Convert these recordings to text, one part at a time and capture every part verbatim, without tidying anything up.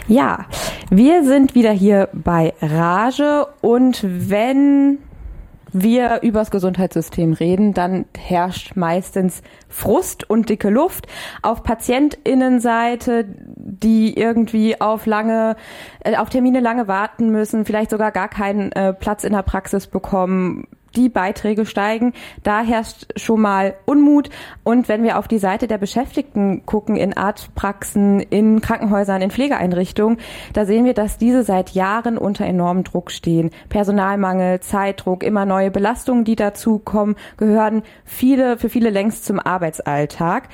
Ja, wir sind wieder hier bei Rage und wenn wir übers Gesundheitssystem reden, dann herrscht meistens Frust und dicke Luft auf PatientInnenseite, die irgendwie auf lange, auf Termine lange warten müssen, vielleicht sogar gar keinen äh, Platz in der Praxis bekommen. Die Beiträge steigen, da herrscht schon mal Unmut. Und wenn wir auf die Seite der Beschäftigten gucken, in Arztpraxen, in Krankenhäusern, in Pflegeeinrichtungen, da sehen wir, dass diese seit Jahren unter enormem Druck stehen. Personalmangel, Zeitdruck, immer neue Belastungen, die dazukommen, gehören viele, für viele längst zum Arbeitsalltag.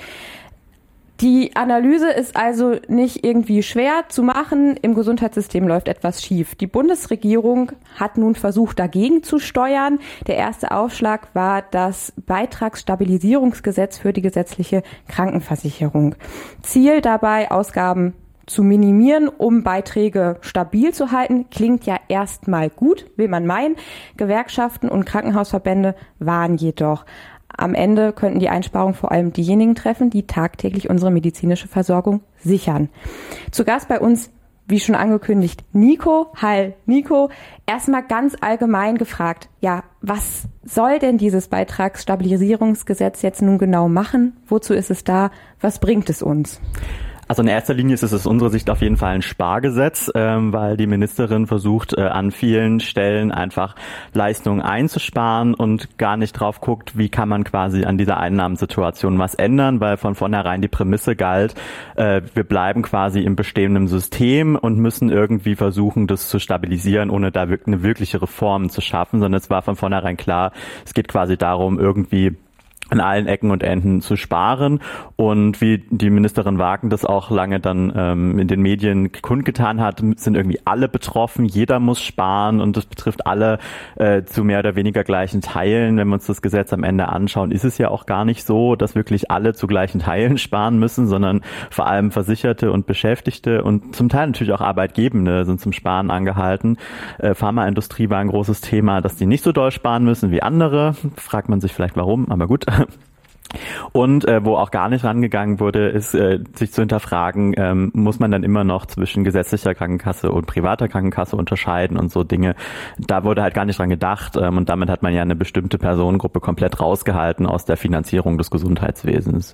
Die Analyse ist also nicht irgendwie schwer zu machen. Im Gesundheitssystem läuft etwas schief. Die Bundesregierung hat nun versucht, dagegen zu steuern. Der erste Aufschlag war das Beitragsstabilisierungsgesetz für die gesetzliche Krankenversicherung. Ziel dabei, Ausgaben zu minimieren, um Beiträge stabil zu halten. Klingt ja erstmal gut, will man meinen. Gewerkschaften und Krankenhausverbände waren jedoch: Am Ende könnten die Einsparungen vor allem diejenigen treffen, die tagtäglich unsere medizinische Versorgung sichern. Zu Gast bei uns, wie schon angekündigt, Nico. Hi, Nico. Erstmal ganz allgemein gefragt, ja, was soll denn dieses Beitragsstabilisierungsgesetz jetzt nun genau machen? Wozu ist es da? Was bringt es uns? Also in erster Linie ist es aus unserer Sicht auf jeden Fall ein Spargesetz, ähm, weil die Ministerin versucht, äh, an vielen Stellen einfach Leistungen einzusparen und gar nicht drauf guckt, wie kann man quasi an dieser Einnahmensituation was ändern, weil von vornherein die Prämisse galt, äh, wir bleiben quasi im bestehenden System und müssen irgendwie versuchen, das zu stabilisieren, ohne da wirklich eine wirkliche Reform zu schaffen, sondern es war von vornherein klar, es geht quasi darum, irgendwie an allen Ecken und Enden zu sparen. Und wie die Ministerin Wagen das auch lange dann ähm, in den Medien kundgetan hat, sind irgendwie alle betroffen, jeder muss sparen und das betrifft alle äh, zu mehr oder weniger gleichen Teilen. Wenn wir uns das Gesetz am Ende anschauen, ist es ja auch gar nicht so, dass wirklich alle zu gleichen Teilen sparen müssen, sondern vor allem Versicherte und Beschäftigte und zum Teil natürlich auch Arbeitgebende sind zum Sparen angehalten. Äh, Pharmaindustrie war ein großes Thema, dass die nicht so doll sparen müssen wie andere. Fragt man sich vielleicht warum, aber gut. Und äh, wo auch gar nicht rangegangen wurde, ist äh, sich zu hinterfragen, ähm, muss man dann immer noch zwischen gesetzlicher Krankenkasse und privater Krankenkasse unterscheiden und so Dinge. Da wurde halt gar nicht dran gedacht ähm, und damit hat man ja eine bestimmte Personengruppe komplett rausgehalten aus der Finanzierung des Gesundheitswesens.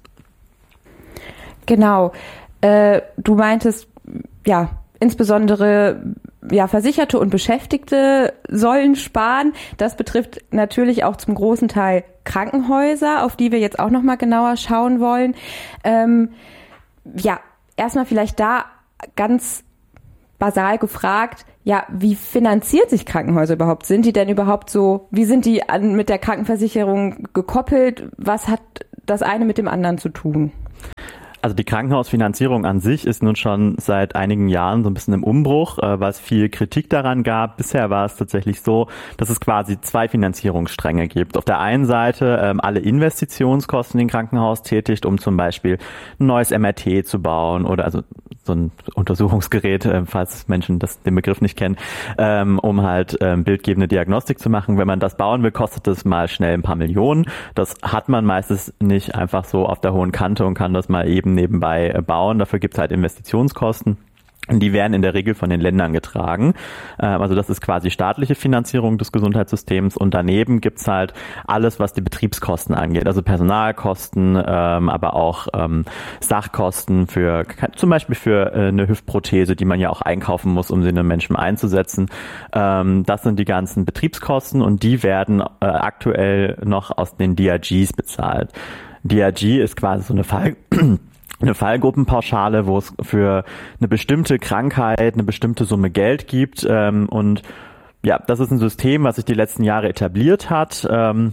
Genau. Äh, du meintest, ja, insbesondere ja, Versicherte und Beschäftigte sollen sparen. Das betrifft natürlich auch zum großen Teil Krankenhäuser, auf die wir jetzt auch noch mal genauer schauen wollen. Ähm, ja, erstmal vielleicht da ganz basal gefragt, ja, wie finanziert sich Krankenhäuser überhaupt? Sind die denn überhaupt so, wie sind die an, mit der Krankenversicherung gekoppelt? Was hat das eine mit dem anderen zu tun? Also die Krankenhausfinanzierung an sich ist nun schon seit einigen Jahren so ein bisschen im Umbruch, äh, weil es viel Kritik daran gab. Bisher war es tatsächlich so, dass es quasi zwei Finanzierungsstränge gibt. Auf der einen Seite ähm, alle Investitionskosten, die ein Krankenhaus tätigt, um zum Beispiel ein neues M R T zu bauen oder also so ein Untersuchungsgerät, äh, falls Menschen das, den Begriff nicht kennen, ähm, um halt ähm, bildgebende Diagnostik zu machen. Wenn man das bauen will, kostet das mal schnell ein paar Millionen. Das hat man meistens nicht einfach so auf der hohen Kante und kann das mal eben nebenbei bauen. Dafür gibt es halt Investitionskosten. Die werden in der Regel von den Ländern getragen. Also das ist quasi staatliche Finanzierung des Gesundheitssystems und daneben gibt's halt alles, was die Betriebskosten angeht, also Personalkosten, aber auch Sachkosten für zum Beispiel für eine Hüftprothese, die man ja auch einkaufen muss, um sie einem Menschen einzusetzen. Das sind die ganzen Betriebskosten und die werden aktuell noch aus den D R Gs bezahlt. D R G ist quasi so eine Fall eine Fallgruppenpauschale, wo es für eine bestimmte Krankheit eine bestimmte Summe Geld gibt. Ähm, und ja, das ist ein System, was sich die letzten Jahre etabliert hat. Ähm,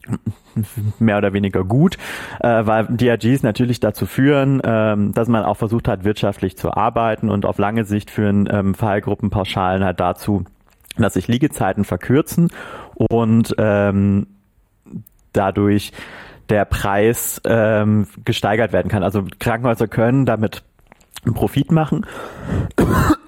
mehr oder weniger gut, äh, weil D R Gs natürlich dazu führen, ähm, dass man auch versucht hat, wirtschaftlich zu arbeiten und auf lange Sicht führen ähm, Fallgruppenpauschalen halt dazu, dass sich Liegezeiten verkürzen und ähm, dadurch der Preis ähm, gesteigert werden kann. Also Krankenhäuser können damit einen Profit machen.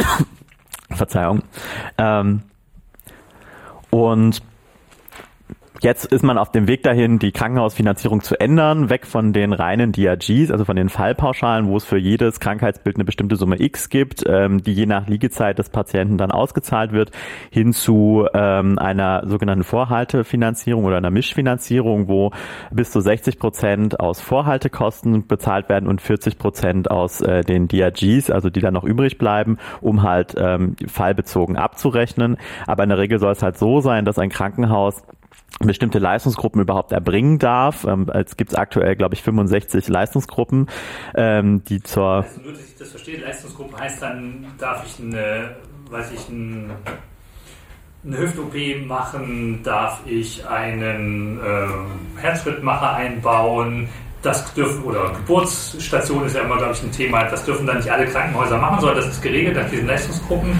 Verzeihung. Ähm, und Jetzt ist man auf dem Weg dahin, die Krankenhausfinanzierung zu ändern, weg von den reinen D R Gs, also von den Fallpauschalen, wo es für jedes Krankheitsbild eine bestimmte Summe X gibt, ähm, die je nach Liegezeit des Patienten dann ausgezahlt wird, hin zu ähm, einer sogenannten Vorhaltefinanzierung oder einer Mischfinanzierung, wo bis zu sechzig Prozent aus Vorhaltekosten bezahlt werden und vierzig Prozent aus äh, den D R Gs, also die dann noch übrig bleiben, um halt ähm, fallbezogen abzurechnen. Aber in der Regel soll es halt so sein, dass ein Krankenhaus bestimmte Leistungsgruppen überhaupt erbringen darf. Ähm, es gibt aktuell, glaube ich, fünfundsechzig Leistungsgruppen, ähm, die zur... Also nur, dass ich das verstehe, Leistungsgruppe heißt dann, darf ich eine, weiß ich, ein, eine Hüft-O P machen, darf ich einen äh, Herzschrittmacher einbauen, das dürfen, oder Geburtsstation ist ja immer, glaube ich, ein Thema, das dürfen dann nicht alle Krankenhäuser machen, sondern das ist geregelt nach diesen Leistungsgruppen.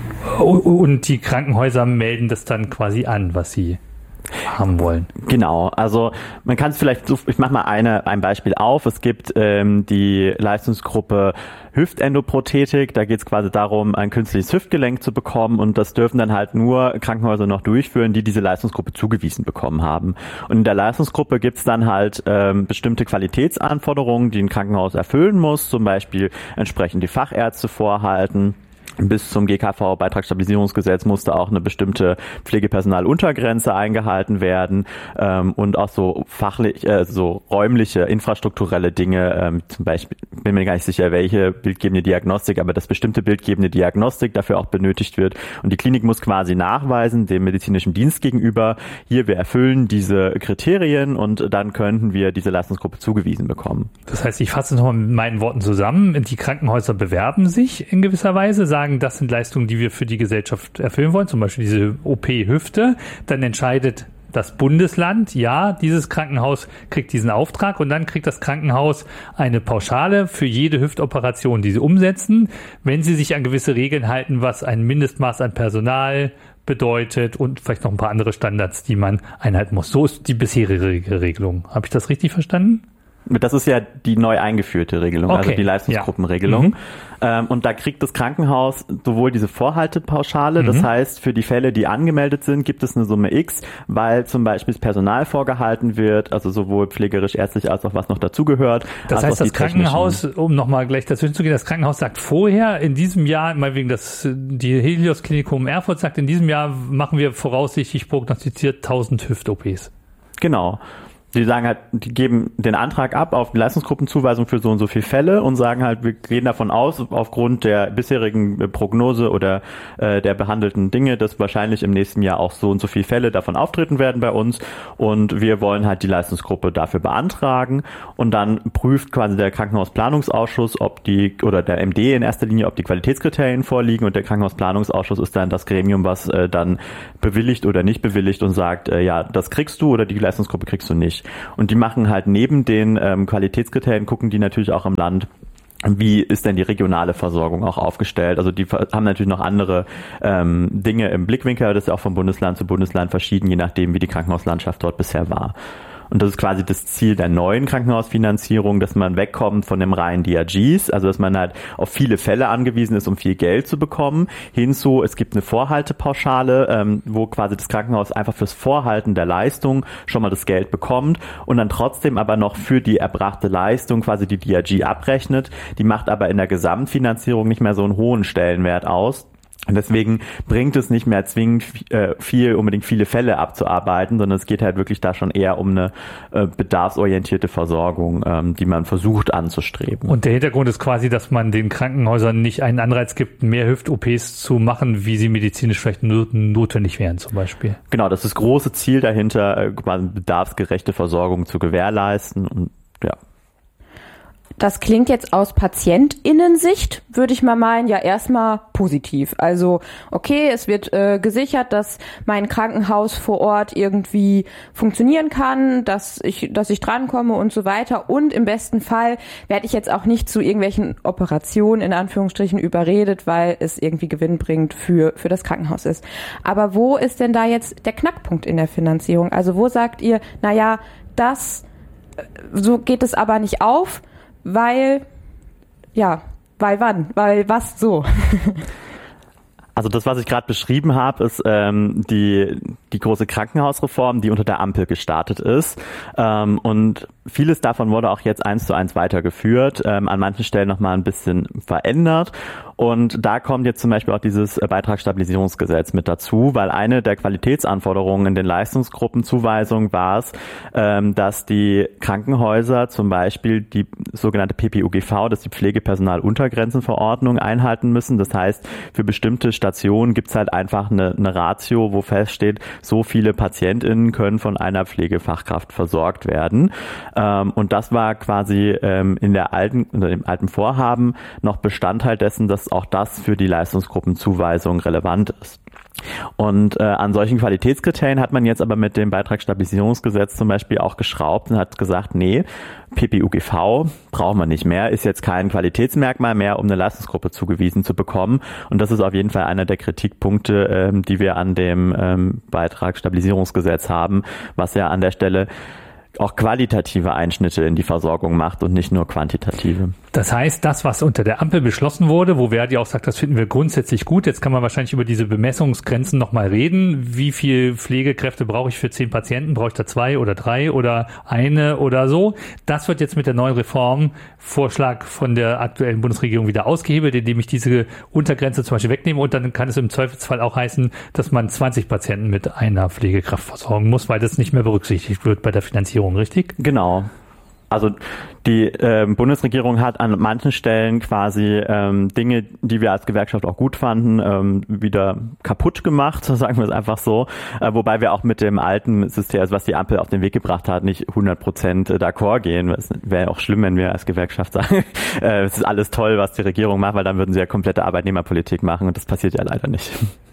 Und die Krankenhäuser melden das dann quasi an, was sie haben wollen. Genau, also man kann es vielleicht, so, ich mache mal eine, ein Beispiel auf. Es gibt ähm, die Leistungsgruppe Hüftendoprothetik, da geht es quasi darum, ein künstliches Hüftgelenk zu bekommen und das dürfen dann halt nur Krankenhäuser noch durchführen, die diese Leistungsgruppe zugewiesen bekommen haben. Und in der Leistungsgruppe gibt es dann halt ähm, bestimmte Qualitätsanforderungen, die ein Krankenhaus erfüllen muss, zum Beispiel entsprechend die Fachärzte vorhalten. Bis zum G K V-Beitragsstabilisierungsgesetz musste auch eine bestimmte Pflegepersonaluntergrenze eingehalten werden ähm, und auch so fachlich, äh, so räumliche, infrastrukturelle Dinge, ähm, zum Beispiel, bin mir gar nicht sicher, welche bildgebende Diagnostik, aber dass bestimmte bildgebende Diagnostik dafür auch benötigt wird. Und die Klinik muss quasi nachweisen, dem medizinischen Dienst gegenüber, hier, wir erfüllen diese Kriterien und dann könnten wir diese Leistungsgruppe zugewiesen bekommen. Das heißt, ich fasse es nochmal mit meinen Worten zusammen. Die Krankenhäuser bewerben sich in gewisser Weise, sagen, das sind Leistungen, die wir für die Gesellschaft erfüllen wollen, zum Beispiel diese O P-Hüfte. Dann entscheidet das Bundesland, ja, dieses Krankenhaus kriegt diesen Auftrag und dann kriegt das Krankenhaus eine Pauschale für jede Hüftoperation, die sie umsetzen, wenn sie sich an gewisse Regeln halten, was ein Mindestmaß an Personal bedeutet und vielleicht noch ein paar andere Standards, die man einhalten muss. So ist die bisherige Regelung. Habe ich das richtig verstanden? Das ist ja die neu eingeführte Regelung, okay. Also die Leistungsgruppenregelung. Ja. Mhm. Ähm, und da kriegt das Krankenhaus sowohl diese Vorhaltepauschale, mhm. das heißt, für die Fälle, die angemeldet sind, gibt es eine Summe X, weil zum Beispiel das Personal vorgehalten wird, also sowohl pflegerisch, ärztlich als auch was noch dazugehört. Das heißt, das Krankenhaus, um nochmal gleich dazwischen zu gehen, das Krankenhaus sagt vorher, in diesem Jahr, mal wegen das, die Helios Klinikum Erfurt sagt, in diesem Jahr machen wir voraussichtlich prognostiziert tausend Hüft-O Ps. Genau. Die sagen halt, die geben den Antrag ab auf die Leistungsgruppenzuweisung für so und so viele Fälle und sagen halt, wir gehen davon aus, aufgrund der bisherigen Prognose oder äh, der behandelten Dinge, dass wahrscheinlich im nächsten Jahr auch so und so viele Fälle davon auftreten werden bei uns und wir wollen halt die Leistungsgruppe dafür beantragen und dann prüft quasi der Krankenhausplanungsausschuss, ob die, oder der M D in erster Linie, ob die Qualitätskriterien vorliegen und der Krankenhausplanungsausschuss ist dann das Gremium, was äh, dann bewilligt oder nicht bewilligt und sagt, äh, ja, das kriegst du oder die Leistungsgruppe kriegst du nicht. Und die machen halt neben den ähm, Qualitätskriterien, gucken die natürlich auch im Land, wie ist denn die regionale Versorgung auch aufgestellt. Also die haben natürlich noch andere ähm, Dinge im Blickwinkel, das ist ja auch von Bundesland zu Bundesland verschieden, je nachdem, wie die Krankenhauslandschaft dort bisher war. Und das ist quasi das Ziel der neuen Krankenhausfinanzierung, dass man wegkommt von dem reinen D R Gs, also dass man halt auf viele Fälle angewiesen ist, um viel Geld zu bekommen, hinzu, es gibt eine Vorhaltepauschale, ähm, wo quasi das Krankenhaus einfach fürs Vorhalten der Leistung schon mal das Geld bekommt und dann trotzdem aber noch für die erbrachte Leistung quasi die D R G abrechnet. Die macht aber in der Gesamtfinanzierung nicht mehr so einen hohen Stellenwert aus. Und deswegen bringt es nicht mehr zwingend äh, viel, unbedingt viele Fälle abzuarbeiten, sondern es geht halt wirklich da schon eher um eine äh, bedarfsorientierte Versorgung, ähm, die man versucht anzustreben. Und der Hintergrund ist quasi, dass man den Krankenhäusern nicht einen Anreiz gibt, mehr Hüft-O Ps zu machen, wie sie medizinisch vielleicht not- notwendig wären zum Beispiel. Genau, das ist das große Ziel dahinter, äh, quasi bedarfsgerechte Versorgung zu gewährleisten und ja. Das klingt jetzt aus PatientInnensicht, würde ich mal meinen, ja erstmal positiv. Also okay, es wird äh, gesichert, dass mein Krankenhaus vor Ort irgendwie funktionieren kann, dass ich, dass ich drankomme und so weiter. Und im besten Fall werde ich jetzt auch nicht zu irgendwelchen Operationen in Anführungsstrichen überredet, weil es irgendwie gewinnbringend für für das Krankenhaus ist. Aber wo ist denn da jetzt der Knackpunkt in der Finanzierung? Also wo sagt ihr, naja, das, so geht es aber nicht auf, weil, ja, weil wann? Weil was so? Also das, was ich gerade beschrieben habe, ist ähm, die die große Krankenhausreform, die unter der Ampel gestartet ist. Ähm, und vieles davon wurde auch jetzt eins zu eins weitergeführt, ähm, an manchen Stellen nochmal ein bisschen verändert. Und da kommt jetzt zum Beispiel auch dieses Beitragsstabilisierungsgesetz mit dazu, weil eine der Qualitätsanforderungen in den Leistungsgruppenzuweisungen war es, ähm, dass die Krankenhäuser zum Beispiel die sogenannte P P U G V, das ist die Pflegepersonaluntergrenzenverordnung, einhalten müssen. Das heißt, für bestimmte Stationen gibt es halt einfach eine, eine Ratio, wo feststeht, so viele PatientInnen können von einer Pflegefachkraft versorgt werden. Ähm, und das war quasi ähm, in der alten, in dem alten Vorhaben noch Bestandteil dessen, dass auch das für die Leistungsgruppenzuweisung relevant ist. Und äh, an solchen Qualitätskriterien hat man jetzt aber mit dem Beitragsstabilisierungsgesetz zum Beispiel auch geschraubt und hat gesagt, nee, P P U G V brauchen wir nicht mehr, ist jetzt kein Qualitätsmerkmal mehr, um eine Leistungsgruppe zugewiesen zu bekommen. Und das ist auf jeden Fall einer der Kritikpunkte, ähm, die wir an dem ähm, Beitragsstabilisierungsgesetz haben, was ja an der Stelle auch qualitative Einschnitte in die Versorgung macht und nicht nur quantitative. Das heißt, das, was unter der Ampel beschlossen wurde, wo Verdi auch sagt, das finden wir grundsätzlich gut, jetzt kann man wahrscheinlich über diese Bemessungsgrenzen nochmal reden. Wie viel Pflegekräfte brauche ich für zehn Patienten? Brauche ich da zwei oder drei oder eine oder so? Das wird jetzt mit der neuen Reformvorschlag von der aktuellen Bundesregierung wieder ausgehebelt, indem ich diese Untergrenze zum Beispiel wegnehme, und dann kann es im Zweifelsfall auch heißen, dass man zwanzig Patienten mit einer Pflegekraft versorgen muss, weil das nicht mehr berücksichtigt wird bei der Finanzierung. Richtig? Genau. Also die äh, Bundesregierung hat an manchen Stellen quasi ähm, Dinge, die wir als Gewerkschaft auch gut fanden, ähm, wieder kaputt gemacht, sagen wir es einfach so. Äh, wobei wir auch mit dem alten System, also was die Ampel auf den Weg gebracht hat, nicht hundert Prozent d'accord gehen. Es wäre auch schlimm, wenn wir als Gewerkschaft sagen, äh, es ist alles toll, was die Regierung macht, weil dann würden sie ja komplette Arbeitnehmerpolitik machen, und das passiert ja leider nicht.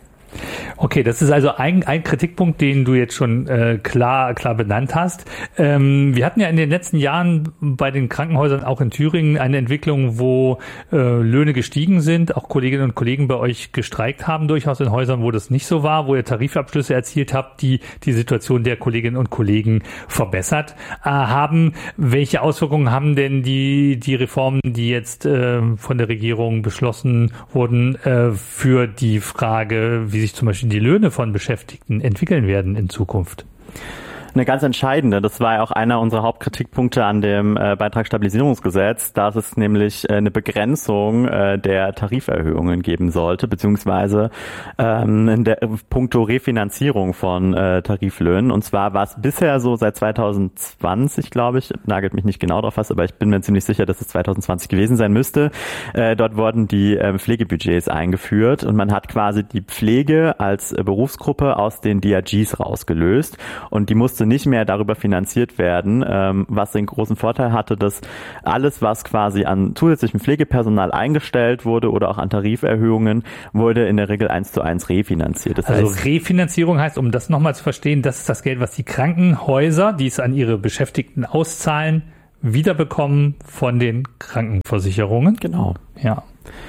Okay, das ist also ein, ein Kritikpunkt, den du jetzt schon äh, klar klar benannt hast. Ähm, wir hatten ja in den letzten Jahren bei den Krankenhäusern auch in Thüringen eine Entwicklung, wo äh, Löhne gestiegen sind, auch Kolleginnen und Kollegen bei euch gestreikt haben, durchaus in Häusern, wo das nicht so war, wo ihr Tarifabschlüsse erzielt habt, die die Situation der Kolleginnen und Kollegen verbessert äh, haben. Welche Auswirkungen haben denn die die Reformen, die jetzt äh, von der Regierung beschlossen wurden, äh, für die Frage, wie sich zum Beispiel die Löhne von Beschäftigten entwickeln werden in Zukunft? Eine ganz entscheidende, das war ja auch einer unserer Hauptkritikpunkte an dem äh, Beitragsstabilisierungsgesetz, dass es nämlich äh, eine Begrenzung äh, der Tariferhöhungen geben sollte, beziehungsweise ähm, in der puncto Refinanzierung von äh, Tariflöhnen. Und zwar war es bisher so seit zwanzig zwanzig, glaube ich, nagelt mich nicht genau drauf fast, aber ich bin mir ziemlich sicher, dass es zwanzig zwanzig gewesen sein müsste. Äh, dort wurden die äh, Pflegebudgets eingeführt, und man hat quasi die Pflege als äh, Berufsgruppe aus den D R Gs rausgelöst, und die musste nicht mehr darüber finanziert werden, ähm, was den großen Vorteil hatte, dass alles, was quasi an zusätzlichem Pflegepersonal eingestellt wurde oder auch an Tariferhöhungen, wurde in der Regel eins zu eins refinanziert. Das also heißt, Refinanzierung heißt, um das nochmal zu verstehen, das ist das Geld, was die Krankenhäuser, die es an ihre Beschäftigten auszahlen, wiederbekommen von den Krankenversicherungen. Genau. Ja.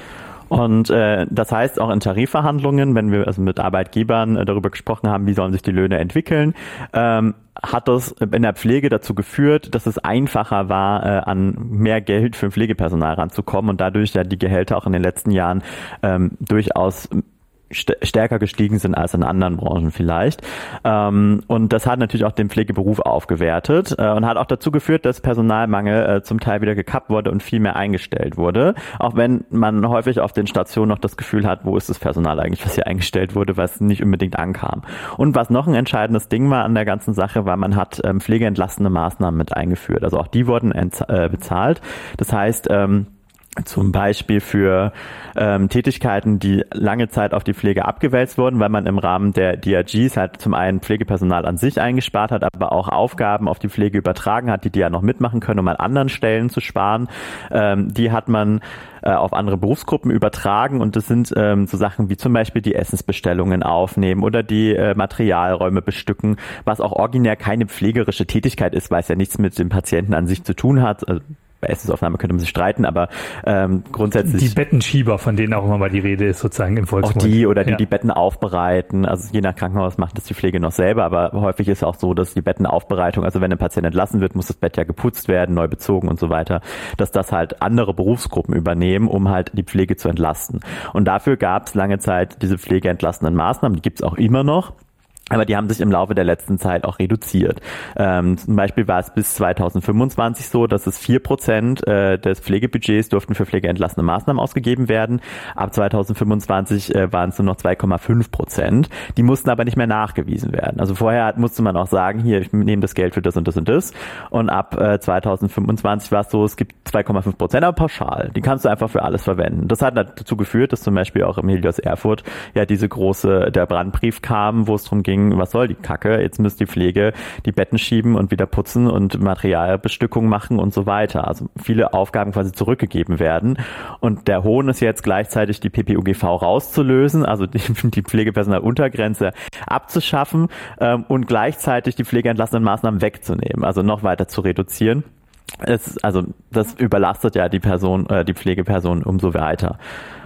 Und äh, das heißt auch in Tarifverhandlungen, wenn wir also mit Arbeitgebern äh, darüber gesprochen haben, wie sollen sich die Löhne entwickeln, ähm, hat das in der Pflege dazu geführt, dass es einfacher war, äh, an mehr Geld für Pflegepersonal ranzukommen, und dadurch ja die Gehälter auch in den letzten Jahren ähm, durchaus stärker gestiegen sind als in anderen Branchen vielleicht. Ähm, und das hat natürlich auch den Pflegeberuf aufgewertet äh, und hat auch dazu geführt, dass Personalmangel äh, zum Teil wieder gekappt wurde und viel mehr eingestellt wurde. Auch wenn man häufig auf den Stationen noch das Gefühl hat, wo ist das Personal eigentlich, was hier eingestellt wurde, was nicht unbedingt ankam. Und was noch ein entscheidendes Ding war an der ganzen Sache, war, man hat ähm, pflegeentlastende Maßnahmen mit eingeführt. Also auch die wurden ent- äh, bezahlt. Das heißt, ähm, zum Beispiel für ähm, Tätigkeiten, die lange Zeit auf die Pflege abgewälzt wurden, weil man im Rahmen der D R Gs halt zum einen Pflegepersonal an sich eingespart hat, aber auch Aufgaben auf die Pflege übertragen hat, die die ja noch mitmachen können, um an anderen Stellen zu sparen. Ähm, die hat man äh, auf andere Berufsgruppen übertragen, und das sind ähm, so Sachen wie zum Beispiel die Essensbestellungen aufnehmen oder die äh, Materialräume bestücken, was auch originär keine pflegerische Tätigkeit ist, weil es ja nichts mit dem Patienten an sich zu tun hat. Also bei Essensaufnahme könnte man sich streiten, aber ähm, grundsätzlich... Die Bettenschieber, von denen auch immer mal die Rede ist, sozusagen im Volksmund. Auch die oder die ja. die Betten aufbereiten, also je nach Krankenhaus macht das die Pflege noch selber, aber häufig ist auch so, dass die Bettenaufbereitung, also wenn ein Patient entlassen wird, muss das Bett ja geputzt werden, neu bezogen und so weiter, dass das halt andere Berufsgruppen übernehmen, um halt die Pflege zu entlasten. Und dafür gab es lange Zeit diese pflegeentlastenden Maßnahmen, die gibt es auch immer noch. Aber die haben sich im Laufe der letzten Zeit auch reduziert. Ähm, zum Beispiel war es bis zweitausendfünfundzwanzig so, dass es vier Prozent äh, des Pflegebudgets durften für pflegeentlastende Maßnahmen ausgegeben werden. Ab zweitausendfünfundzwanzig äh, waren es nur noch zwei Komma fünf Prozent. Die mussten aber nicht mehr nachgewiesen werden. Also vorher musste man auch sagen, hier, ich nehme das Geld für das und das und das. Und ab äh, zweitausendfünfundzwanzig war es so, es gibt zwei Komma fünf Prozent, aber pauschal. Die kannst du einfach für alles verwenden. Das hat dazu geführt, dass zum Beispiel auch im Helios Erfurt ja diese große, der Brandbrief kam, wo es darum ging, was soll die Kacke, jetzt müsst die Pflege die Betten schieben und wieder putzen und Materialbestückung machen und so weiter. Also viele Aufgaben quasi zurückgegeben werden. Und der Hohn ist jetzt gleichzeitig die P P U G V rauszulösen, also die, die Pflegepersonaluntergrenze abzuschaffen ähm, und gleichzeitig die pflegeentlastenden Maßnahmen wegzunehmen, also noch weiter zu reduzieren. Es, also das überlastet ja die Person, äh, die Pflegeperson umso weiter.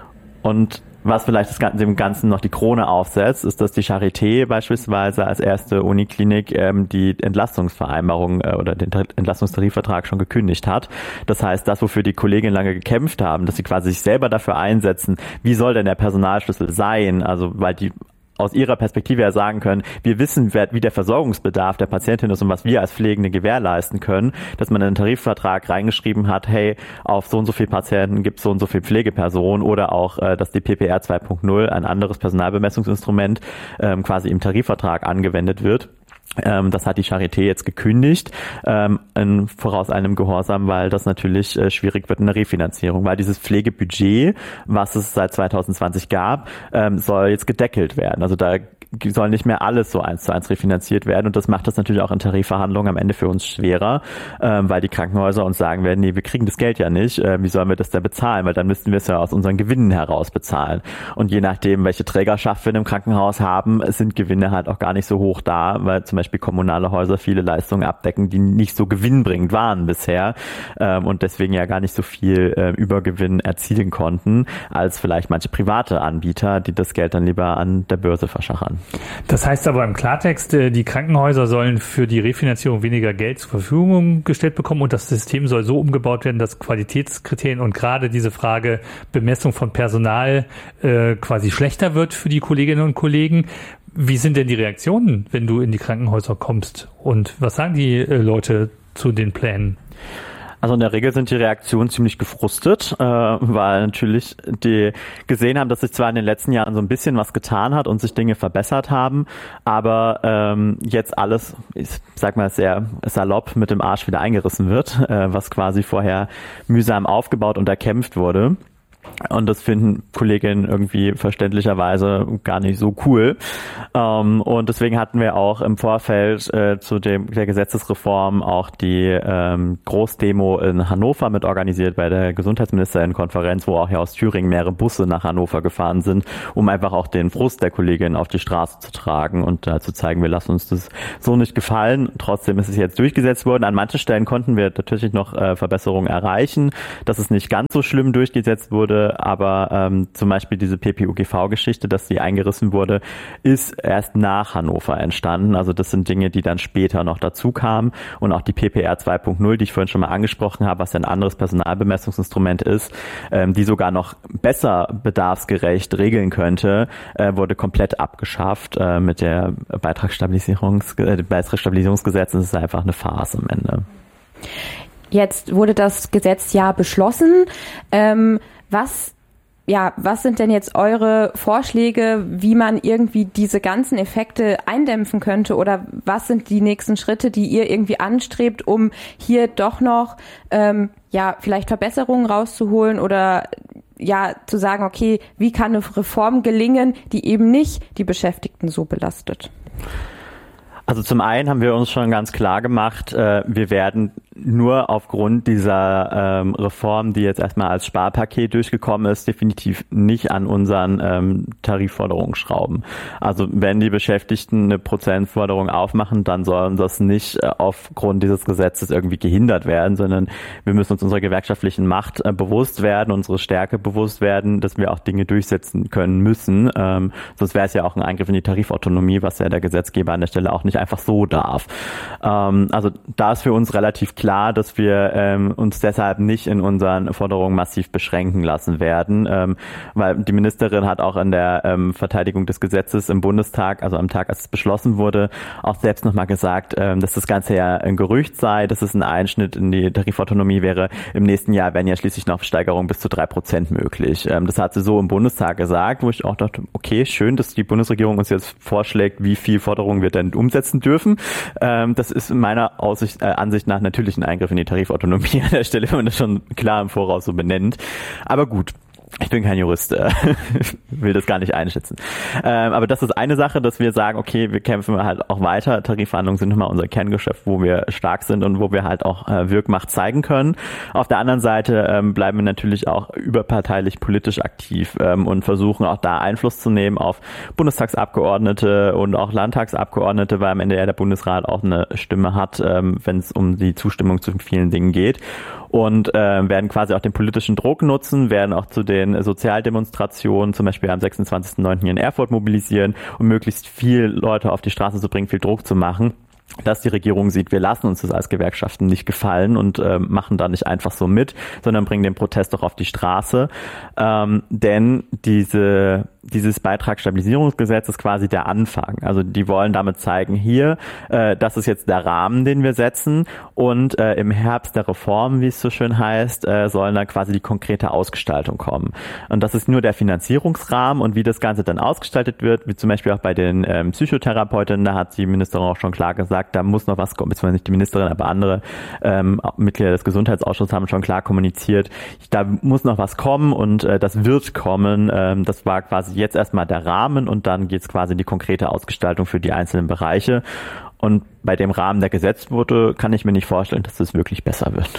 Und was vielleicht das Ganze, dem Ganzen noch die Krone aufsetzt, ist, dass die Charité beispielsweise als erste Uniklinik ähm, die Entlastungsvereinbarung äh, oder den Entlastungstarifvertrag schon gekündigt hat. Das heißt, das, wofür die Kolleginnen lange gekämpft haben, dass sie quasi sich selber dafür einsetzen, wie soll denn der Personalschlüssel sein, also weil die aus ihrer Perspektive ja sagen können, wir wissen, wie der Versorgungsbedarf der Patientin ist und was wir als Pflegende gewährleisten können, dass man in den Tarifvertrag reingeschrieben hat, hey, auf so und so viele Patienten gibt es so und so viel Pflegepersonen oder auch, dass die P P R zwei Punkt null, ein anderes Personalbemessungsinstrument, quasi im Tarifvertrag angewendet wird. Ähm, das hat die Charité jetzt gekündigt, ähm, in voraus einem Gehorsam, weil das natürlich äh, schwierig wird in der Refinanzierung, weil dieses Pflegebudget, was es seit zweitausendzwanzig gab, ähm, soll jetzt gedeckelt werden. Also da soll nicht mehr alles so eins zu eins refinanziert werden und das macht das natürlich auch in Tarifverhandlungen am Ende für uns schwerer, ähm, weil die Krankenhäuser uns sagen werden, nee, wir kriegen das Geld ja nicht, äh, wie sollen wir das denn bezahlen, weil dann müssten wir es ja aus unseren Gewinnen heraus bezahlen und je nachdem, welche Trägerschaft wir in einem Krankenhaus haben, sind Gewinne halt auch gar nicht so hoch da, weil zum Beispiel kommunale Häuser viele Leistungen abdecken, die nicht so gewinnbringend waren bisher ähm, und deswegen ja gar nicht so viel äh, Übergewinn erzielen konnten, als vielleicht manche private Anbieter, die das Geld dann lieber an der Börse verschachern. Das heißt aber im Klartext, die Krankenhäuser sollen für die Refinanzierung weniger Geld zur Verfügung gestellt bekommen und das System soll so umgebaut werden, dass Qualitätskriterien und gerade diese Frage Bemessung von Personal äh, quasi schlechter wird für die Kolleginnen und Kollegen. Wie sind denn die Reaktionen, wenn du in die Krankenhäuser kommst und was sagen die äh, Leute zu den Plänen? Also in der Regel sind die Reaktionen ziemlich gefrustet, äh, weil natürlich die gesehen haben, dass sich zwar in den letzten Jahren so ein bisschen was getan hat und sich Dinge verbessert haben, aber ähm, jetzt alles, ich sag mal sehr salopp, mit dem Arsch wieder eingerissen wird, äh, was quasi vorher mühsam aufgebaut und erkämpft wurde. Und das finden Kolleginnen irgendwie verständlicherweise gar nicht so cool. Ähm, und deswegen hatten wir auch im Vorfeld äh, zu dem, der Gesetzesreform auch die ähm, Großdemo in Hannover mit organisiert bei der Gesundheitsministerinnenkonferenz, wo auch hier aus Thüringen mehrere Busse nach Hannover gefahren sind, um einfach auch den Frust der Kolleginnen auf die Straße zu tragen und da zu zeigen, wir lassen uns das so nicht gefallen. Trotzdem ist es jetzt durchgesetzt worden. An manchen Stellen konnten wir natürlich noch äh, Verbesserungen erreichen, dass es nicht ganz so schlimm durchgesetzt wurde, aber ähm, zum Beispiel diese P P U G V-Geschichte, dass die eingerissen wurde, ist erst nach Hannover entstanden. Also das sind Dinge, die dann später noch dazu kamen und auch die P P R zwei Punkt null, die ich vorhin schon mal angesprochen habe, was ja ein anderes Personalbemessungsinstrument ist, ähm, die sogar noch besser bedarfsgerecht regeln könnte, äh, wurde komplett abgeschafft äh, mit der Beitragsstabilisierungs äh, Beitragsstabilisierungsgesetz. Das ist einfach eine Farce am Ende. Jetzt wurde das Gesetz ja beschlossen. Ähm, was, ja, was sind denn jetzt eure Vorschläge, wie man irgendwie diese ganzen Effekte eindämpfen könnte? Oder was sind die nächsten Schritte, die ihr irgendwie anstrebt, um hier doch noch, ähm, ja, vielleicht Verbesserungen rauszuholen oder ja, zu sagen, okay, wie kann eine Reform gelingen, die eben nicht die Beschäftigten so belastet? Also zum einen haben wir uns schon ganz klar gemacht, äh, wir werden nur aufgrund dieser ähm, Reform, die jetzt erstmal als Sparpaket durchgekommen ist, definitiv nicht an unseren ähm, Tarifforderungen schrauben. Also wenn die Beschäftigten eine Prozentforderung aufmachen, dann sollen das nicht äh, aufgrund dieses Gesetzes irgendwie gehindert werden, sondern wir müssen uns unserer gewerkschaftlichen Macht äh, bewusst werden, unsere Stärke bewusst werden, dass wir auch Dinge durchsetzen können müssen. Ähm, sonst wäre es ja auch ein Eingriff in die Tarifautonomie, was ja der Gesetzgeber an der Stelle auch nicht einfach so darf. Ähm, also da ist für uns relativ klar, dass wir ähm, uns deshalb nicht in unseren Forderungen massiv beschränken lassen werden, ähm, weil die Ministerin hat auch in der ähm, Verteidigung des Gesetzes im Bundestag, also am Tag, als es beschlossen wurde, auch selbst nochmal gesagt, ähm, dass das Ganze ja ein Gerücht sei, dass es ein Einschnitt in die Tarifautonomie wäre. Im nächsten Jahr wären ja schließlich noch Steigerungen bis zu drei Prozent möglich. Ähm, das hat sie so im Bundestag gesagt, wo ich auch dachte, okay, schön, dass die Bundesregierung uns jetzt vorschlägt, wie viel Forderungen wir denn umsetzen dürfen. Ähm, das ist meiner Aussicht, äh, Ansicht nach natürlich ein Eingriff in die Tarifautonomie an der Stelle, wenn man das schon klar im Voraus so benennt. Aber gut. Ich bin kein Jurist, äh, will das gar nicht einschätzen. Ähm, aber das ist eine Sache, dass wir sagen, okay, wir kämpfen halt auch weiter. Tarifverhandlungen sind immer unser Kerngeschäft, wo wir stark sind und wo wir halt auch äh, Wirkmacht zeigen können. Auf der anderen Seite ähm, bleiben wir natürlich auch überparteilich politisch aktiv ähm, und versuchen auch da Einfluss zu nehmen auf Bundestagsabgeordnete und auch Landtagsabgeordnete, weil am Ende ja der Bundesrat auch eine Stimme hat, ähm, wenn es um die Zustimmung zu vielen Dingen geht. Und äh, werden quasi auch den politischen Druck nutzen, werden auch zu den Sozialdemonstrationen, zum Beispiel am sechsundzwanzigsten neunten hier in Erfurt mobilisieren, um möglichst viel Leute auf die Straße zu bringen, viel Druck zu machen, dass die Regierung sieht, wir lassen uns das als Gewerkschaften nicht gefallen und äh, machen da nicht einfach so mit, sondern bringen den Protest doch auf die Straße. Ähm, denn diese dieses Beitragsstabilisierungsgesetz ist quasi der Anfang. Also die wollen damit zeigen, hier, äh, das ist jetzt der Rahmen, den wir setzen und äh, im Herbst der Reform, wie es so schön heißt, äh, sollen dann quasi die konkrete Ausgestaltung kommen. Und das ist nur der Finanzierungsrahmen und wie das Ganze dann ausgestaltet wird, wie zum Beispiel auch bei den ähm, Psychotherapeutinnen, da hat die Ministerin auch schon klar gesagt, da muss noch was kommen, beziehungsweise nicht die Ministerin, aber andere ähm, Mitglieder des Gesundheitsausschusses haben schon klar kommuniziert, da muss noch was kommen und äh, das wird kommen. Ähm, das war quasi jetzt erstmal der Rahmen und dann geht es quasi in die konkrete Ausgestaltung für die einzelnen Bereiche. Und bei dem Rahmen, der gesetzt wurde, kann ich mir nicht vorstellen, dass es wirklich besser wird.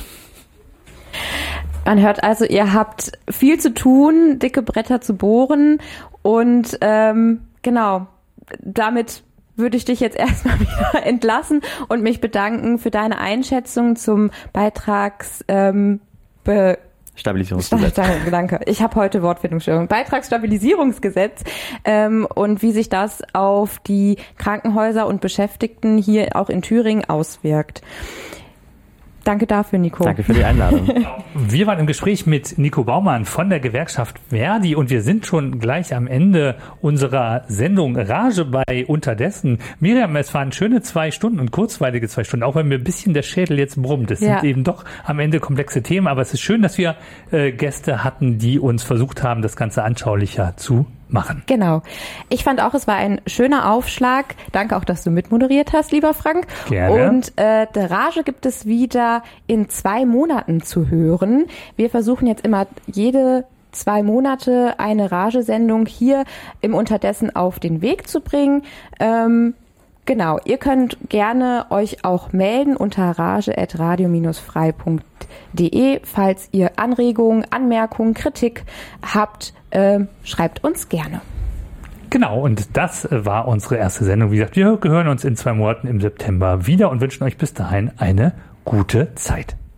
Man hört also, ihr habt viel zu tun, dicke Bretter zu bohren und ähm, genau, damit würde ich dich jetzt erstmal wieder entlassen und mich bedanken für deine Einschätzung zum Beitrags ähm, Be- Stabilisierungsgesetz. Danke. Ich habe heute Wortfindungsstörung. Beitragsstabilisierungsgesetz ähm, und wie sich das auf die Krankenhäuser und Beschäftigten hier auch in Thüringen auswirkt. Danke dafür, Nico. Danke für die Einladung. Wir waren im Gespräch mit Nico Baumann von der Gewerkschaft Verdi und wir sind schon gleich am Ende unserer Sendung Rage bei Unterdessen. Miriam, es waren schöne zwei Stunden und kurzweilige zwei Stunden, auch wenn mir ein bisschen der Schädel jetzt brummt. Es ja. sind eben doch am Ende komplexe Themen, aber es ist schön, dass wir äh, Gäste hatten, die uns versucht haben, das Ganze anschaulicher zu machen. Genau. Ich fand auch, es war ein schöner Aufschlag. Danke auch, dass du mitmoderiert hast, lieber Frank. Gerne. Und äh, der Rage gibt es wieder in zwei Monaten zu hören. Wir versuchen jetzt immer jede zwei Monate eine Rage-Sendung hier im Unterdessen auf den Weg zu bringen. Ähm, genau, ihr könnt gerne euch auch melden unter rage at radio dash frei punkt de, falls ihr Anregungen, Anmerkungen, Kritik habt. Äh, schreibt uns gerne. Genau, und das war unsere erste Sendung. Wie gesagt, wir hören uns in zwei Monaten im September wieder und wünschen euch bis dahin eine gute Zeit.